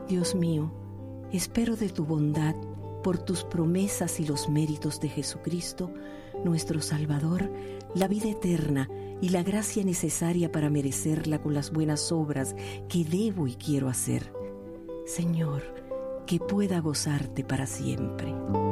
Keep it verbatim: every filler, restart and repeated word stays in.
Dios mío, espero de tu bondad, por tus promesas y los méritos de Jesucristo, nuestro Salvador, la vida eterna y la gracia necesaria para merecerla con las buenas obras que debo y quiero hacer. Señor, que pueda gozarte para siempre.